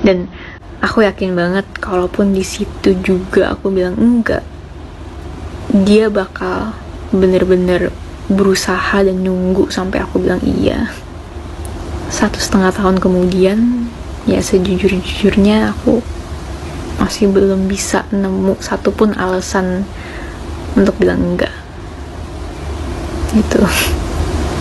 Dan aku yakin banget kalaupun di situ juga aku bilang enggak, dia bakal bener-bener berusaha dan nunggu sampai aku bilang iya. 1,5 tahun kemudian, ya sejujur-jujurnya aku masih belum bisa nemu satupun alasan untuk bilang enggak gitu.